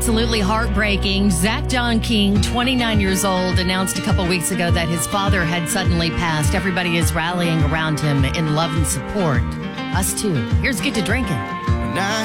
absolutely heartbreaking. Zach John King, 29 years old, announced a couple weeks ago that his father had suddenly passed. Everybody is rallying around him in love and support. Us too. Here's Get to Drinking. When I